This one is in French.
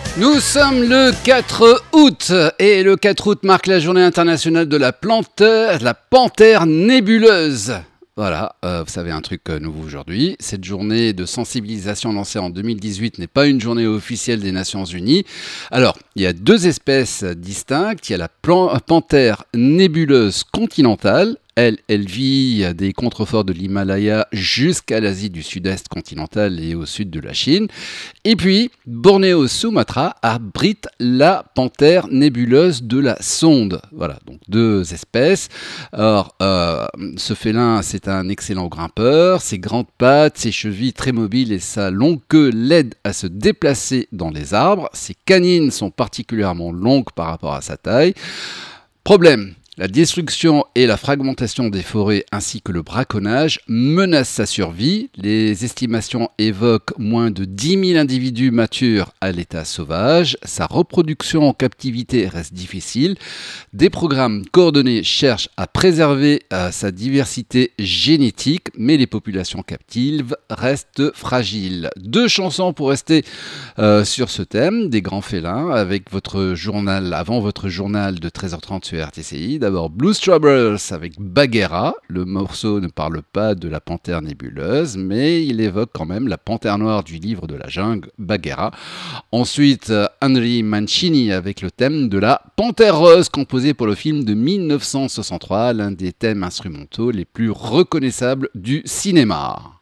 Nous sommes le 4 août et le 4 août marque la journée internationale de la panthère nébuleuse. Voilà, vous savez un truc nouveau aujourd'hui. Cette journée de sensibilisation lancée en 2018 n'est pas une journée officielle des Nations Unies. Alors, il y a deux espèces distinctes. Il y a la panthère nébuleuse continentale. Elle vit des contreforts de l'Himalaya jusqu'à l'Asie du Sud-Est continental et au sud de la Chine. Et puis, Bornéo-Sumatra abrite la panthère nébuleuse de la Sonde. Voilà, donc deux espèces. Alors, ce félin, c'est un excellent grimpeur. Ses grandes pattes, ses chevilles très mobiles et sa longue queue l'aident à se déplacer dans les arbres. Ses canines sont particulièrement longues par rapport à sa taille. Problème. La destruction et la fragmentation des forêts ainsi que le braconnage menacent sa survie. Les estimations évoquent moins de 10 000 individus matures à l'état sauvage. Sa reproduction en captivité reste difficile. Des programmes coordonnés cherchent à préserver sa diversité génétique, mais les populations captives restent fragiles. Deux chansons pour rester sur ce thème, des grands félins, avec votre journal, avant votre journal de 13h30 sur RTCI. D'abord Blues Troubles avec Bagheera. Le morceau ne parle pas de la panthère nébuleuse, mais il évoque quand même la panthère noire du livre de la jungle, Bagheera. Ensuite, Henry Mancini avec le thème de la panthère rose, composé pour le film de 1963, l'un des thèmes instrumentaux les plus reconnaissables du cinéma.